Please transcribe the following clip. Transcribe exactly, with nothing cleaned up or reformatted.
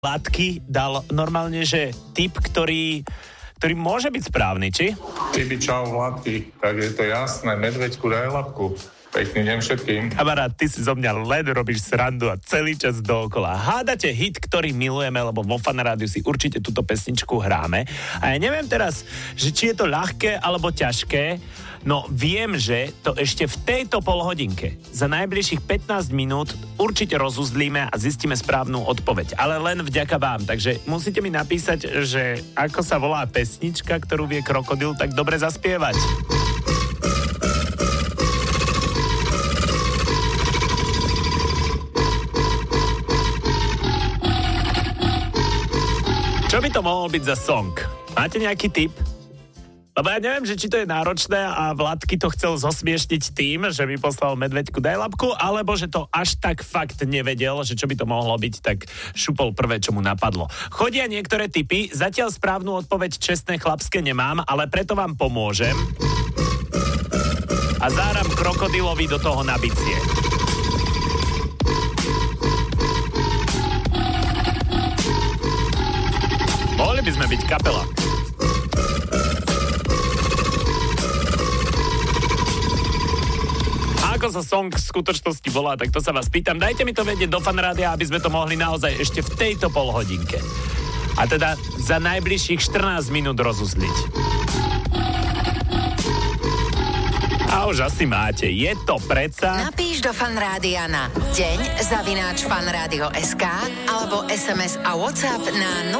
Látky dal normálne, že typ, ktorý, ktorý môže byť správny, či? Ty by čau, Vládky, tak je to jasné, medveďku daj labku. Pekný deň všetkým. Kamarát, ty si zo mňa len robíš srandu a celý čas dookola. Hádate hit, ktorý milujeme, lebo vo Fan Rádiu si určite túto pesničku hráme. A ja neviem teraz, že či je to ľahké alebo ťažké, no viem, že to ešte v tejto polhodinke za najbližších pätnásť minút určite rozuzlíme a zistíme správnu odpoveď. Ale len vďaka vám, takže musíte mi napísať, že ako sa volá pesnička, ktorú vie krokodil tak dobre zaspievať. Čo by to mohol byť za song? Máte nejaký tip? Lebo ja neviem, že či to je náročné a Vládky to chcel zosmiešniť tým, že mi poslal medveďku daj labku, alebo že to až tak fakt nevedel, že čo by to mohlo byť, tak šupol prvé, čo mu napadlo. Chodia niektoré tipy, zatiaľ správnu odpoveď čestné chlapské nemám, ale preto vám pomôžem a záram krokodilovi do toho na bicie. Mohli by sme byť kapela. A ako sa song v skutočnosti volá, tak to sa vás pýtam. Dajte mi to vedieť do Fan Rádia, aby sme to mohli naozaj ešte v tejto polhodinke. A teda za najbližších štrnásť minút rozuzliť. A už asi máte. Je to predsa... Napíš do Fan Rádia na deň zavináč fanradio bodka es ká alebo es em es a WhatsApp na